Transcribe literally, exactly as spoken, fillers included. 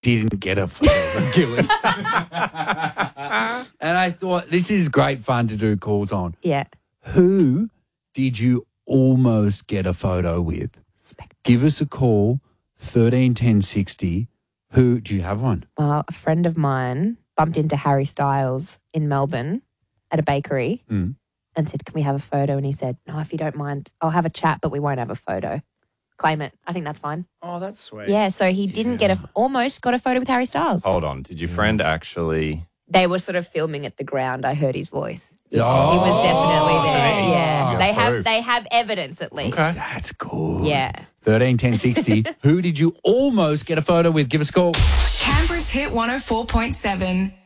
didn't get a photo of Gilly. And I thought, this is great fun to do calls on. Yeah. Who did you almost get a photo with? Give us a call, thirteen ten sixty. Who, do you have one? Uh, a friend of mine bumped into Harry Styles in Melbourne at a bakery Mm. and said, can we have a photo? And he said, no, if you don't mind, I'll have a chat, but we won't have a photo. Claim it. I think that's fine. Oh, that's sweet. Yeah, so he didn't get a, almost got a photo with Harry Styles. Hold on. Did your friend actually... They were sort of filming at the ground. I heard his voice. Yeah. He was definitely so there. he's- Yeah, you they got have proof. they have evidence at least. Okay. That's good. Yeah. thirteen ten sixty. Who did you almost get a photo with? Give us a call. Canberra's Hit one oh four point seven.